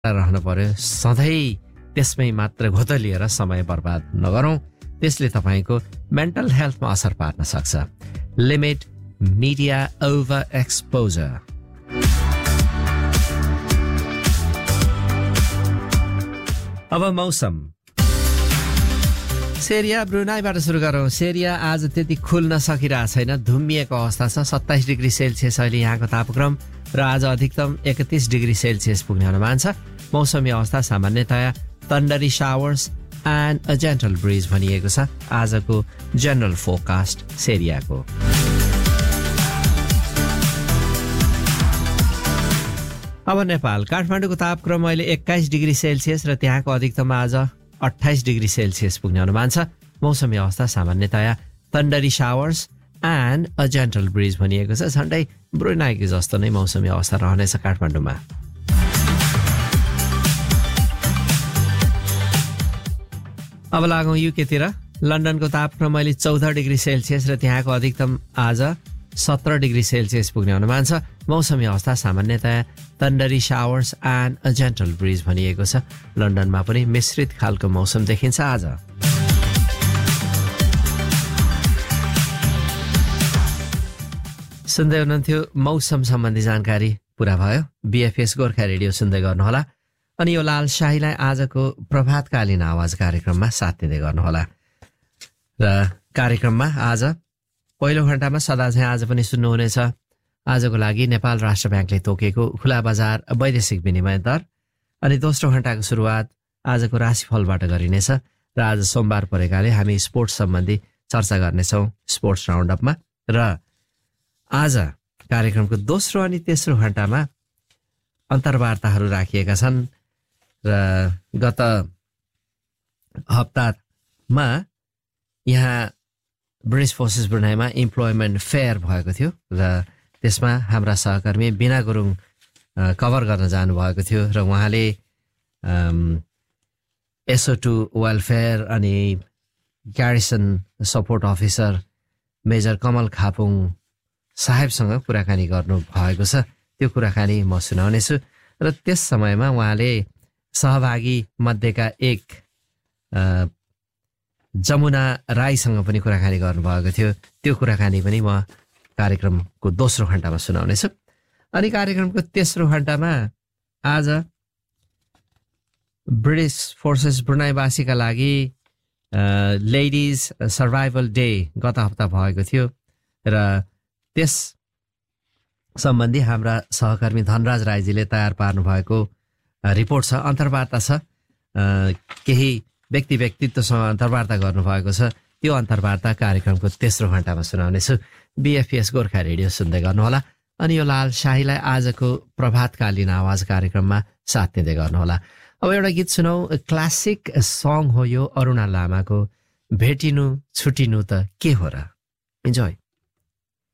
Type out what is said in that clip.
रहन पर्यो सधैँ त्यसमै मात्र घोतलिएर समय बर्बाद नगरौँ त्यसले तपाईको मेन्टल हेल्थमा असर पार्न सक्छ लिमिट मिडिया ओभर एक्सपोजर अब मौसम सेरिया ब्रुनाईबाट सुरु गरौँ सेरिया आज त्यति खुल्न सकिरहेको छैन धुम्मिएको अवस्था छ 27 डिग्री सेल्सियस अहिले यहाँको तापक्रम र आज अधिकतम 31 डिग्री सेल्सियस पुग्ने अनुमान छ मौसमी अवस्था सामान्यतया थन्डरी showers and a gentle bridge भनिएको छ आजको जनरल फोरकास्ट सेरियाको अब नेपाल काठमाडौँको तापक्रम अहिले 21 डिग्री सेल्सियस र त्यहाँको अधिकतम आज 28 डिग्री सेल्सियस पुग्ने अनुमान छ मौसमी अवस्था सामान्यतया थन्डरी showers and a gentle bridge भनिएको छ झन्डै ब्रुनाईको जस्तो नै मौसमी अवस्था रहनेछ काठमाडौँमा अब लागौँ युकेतिर लन्डनको तापक्रम अहिले 14 डिग्री सेल्सियस र त्यहाँको अधिकतम आज 17 डिग्री सेल्सियस पुग्ने अनुमान छ मौसमी अवस्था सामान्यतया थन्डरी showers and a gentle bridge भनिएको छ लन्डनमा पनि मिश्रित खालको मौसम देखिन्छ आज सुन्दै हुनुहुन्थ्यो मौसम सम्बन्धी जानकारी पुरा भयो बीएफएस गोर्खा रेडियो सुन्दै गर्नुहोला अनि यो लाल शाहीलाई आजको प्रभातकालीन आवाज कार्यक्रममा साथ दिँदै गर्नुहोला र कार्यक्रममा आज पहिलो घण्टामा सदा चाहिँ आज पनि सुन्नुहुनेछ आजको लागि नेपाल राष्ट्र ब्याङ्कले तोकेको खुला बजार वैदेशिक विनिमय दर अनि दोस्रो घण्टाको सुरुवात आजको राशिफलबाट गरिनेछ र आज सोमबार परेकाले हामी स्पोर्ट्स सम्बन्धी चर्चा गर्नेछौँ स्पोर्ट्स राउन्डअपमा र आज कार्यक्रमको दोस्रो अनि तेस्रो घण्टामा अन्तर्वार्ताहरू राखिएका छन् र गत हप्तामा यहाँ ब्रिटिस फोर्सेस ब्रुनाईमा इम्प्लोइमेन्ट फेयर भएको थियो र त्यसमा हाम्रा सहकर्मी बिना गुरुङ कभर गर्न जानुभएको थियो र उहाँले SO2 वेलफेयर अनि ग्यारिसन सपोर्ट अफिसर मेजर कमल खापुङ साहेबसँग कुराकानी गर्नु भएको छ त्यो कुराकानी म सुनाउनेछु र त्यस समयमा उहाँले सहभागी मध्येका एक जमुना राईसँग पनि कुराकानी गर्नुभएको थियो त्यो कुराकानी पनि म कार्यक्रमको दोस्रो घण्टामा सुनाउनेछु अनि कार्यक्रमको तेस्रो घण्टामा आज ब्रिटिस फोर्सेस ब्रुनाईवासीका लागि लेडिज सर्भाइभल डे गत हप्ता भएको थियो र त्यस सम्बन्धी हाम्रा सहकर्मी धनराज राईजीले तयार पार्नु भएको रिपोर्ट छ अन्तर्वार्ता छ केही व्यक्तित्वसँग अन्तर्वार्ता गर्नुभएको छ त्यो अन्तर्वार्ता कार्यक्रमको तेस्रो घण्टामा सुनाउनेछु बीएफएस गोर्खा रेडियो सुन्दै गर्नुहोला अनि यो लाल शाहीलाई आजको प्रभातकालीन आवाज कार्यक्रममा साथ दिँदै गर्नुहोला अब एउटा गीत सुनौ क्लासिक सङ हो यो अरुणा लामाको भेटिनु छुटिनु त के हो र इन्जोय